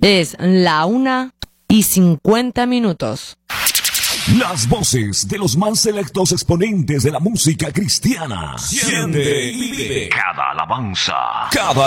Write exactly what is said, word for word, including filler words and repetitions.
Es la una y cincuenta minutos. Las voces de los más selectos exponentes de la música cristiana. Siente y vive cada alabanza. Cada